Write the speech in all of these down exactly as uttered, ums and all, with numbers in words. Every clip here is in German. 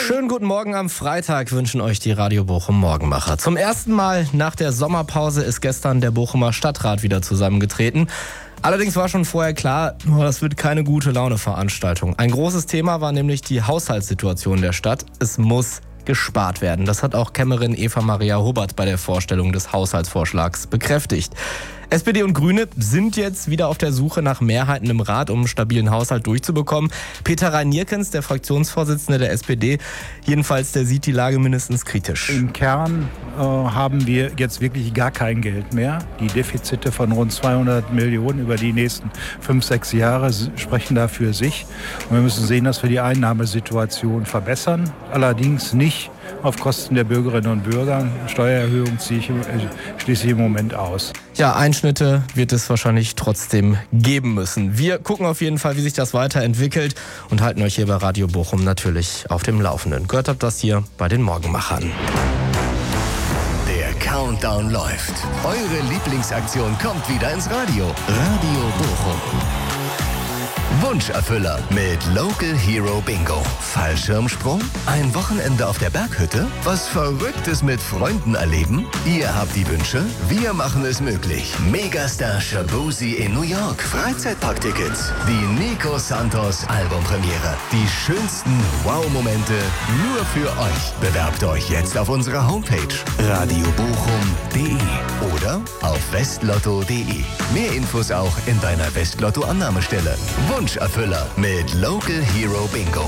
Schönen guten Morgen am Freitag wünschen euch die Radio Bochum Morgenmacher. Zum ersten Mal nach der Sommerpause ist gestern der Bochumer Stadtrat wieder zusammengetreten. Allerdings war schon vorher klar, das wird keine gute Laune-Veranstaltung. Ein großes Thema war nämlich die Haushaltssituation der Stadt. Es muss gespart werden. Das hat auch Kämmerin Eva Maria Hubert bei der Vorstellung des Haushaltsvorschlags bekräftigt. S P D und Grüne sind jetzt wieder auf der Suche nach Mehrheiten im Rat, um einen stabilen Haushalt durchzubekommen. Peter Rein-Nierkens, der Fraktionsvorsitzende der S P D, jedenfalls, der sieht die Lage mindestens kritisch. Im Kern äh, haben wir jetzt wirklich gar kein Geld mehr. Die Defizite von rund zweihundert Millionen über die nächsten fünf, sechs Jahre sprechen da für sich. Und wir müssen sehen, dass wir die Einnahmesituation verbessern. Allerdings nicht auf Kosten der Bürgerinnen und Bürger. Steuererhöhung ziehe ich, schließe ich im Moment aus. Ja, Einschnitte wird es wahrscheinlich trotzdem geben müssen. Wir gucken auf jeden Fall, wie sich das weiterentwickelt und halten euch hier bei Radio Bochum natürlich auf dem Laufenden. Gehört habt das hier bei den Morgenmachern. Der Countdown läuft. Eure Lieblingsaktion kommt wieder ins Radio. Radio Bochum. Wunscherfüller mit Local Hero Bingo. Fallschirmsprung? Ein Wochenende auf der Berghütte? Was Verrücktes mit Freunden erleben? Ihr habt die Wünsche, wir machen es möglich. Megastar Shabuzi in New York. Freizeitparktickets. Die Nico Santos Albumpremiere. Die schönsten Wow-Momente nur für euch. Bewerbt euch jetzt auf unserer Homepage radio bochum punkt de oder auf westlotto punkt de. Mehr Infos auch in deiner Westlotto-Annahmestelle. Wunscherfüller mit Local Hero Bingo.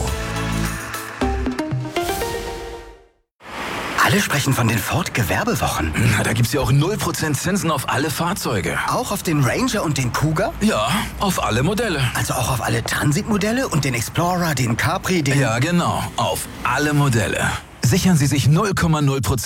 Alle sprechen von den Ford-Gewerbewochen. Na, da gibt's ja auch null Prozent Zinsen auf alle Fahrzeuge. Auch auf den Ranger und den Kuga? Ja, auf alle Modelle. Also auch auf alle Transitmodelle und den Explorer, den Capri, den... Ja, genau. Auf alle Modelle. Sichern Sie sich null Komma null Prozent